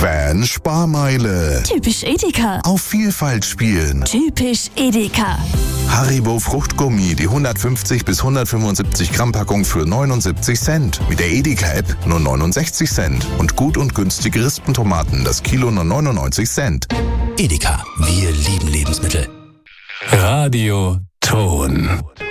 Quän Sparmeile. Typisch Edeka. Auf Vielfalt spielen. Typisch Edeka. Haribo Fruchtgummi, die 150 bis 175 Gramm Packung für 79 Cent. Mit der Edeka-App nur 69 Cent. Und gut und günstige Rispentomaten, das Kilo nur 99 Cent. Edeka, wir lieben Lebensmittel. Radio Ton.